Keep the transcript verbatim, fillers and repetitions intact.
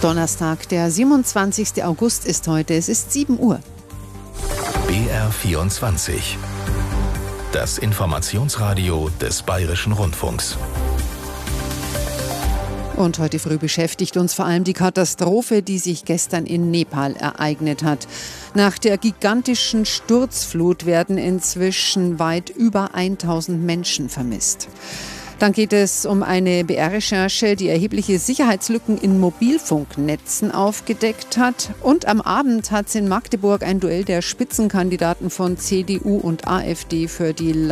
Donnerstag, der siebenundzwanzigster August ist heute. Es ist sieben Uhr. B R vierundzwanzig. Das Informationsradio des Bayerischen Rundfunks. Und heute früh beschäftigt uns vor allem die Katastrophe, die sich gestern in Nepal ereignet hat. Nach der gigantischen Sturzflut werden inzwischen weit über tausend Menschen vermisst. Dann geht es um eine B R-Recherche, die erhebliche Sicherheitslücken in Mobilfunknetzen aufgedeckt hat. Und am Abend hat es in Magdeburg ein Duell der Spitzenkandidaten von C D U und AfD für die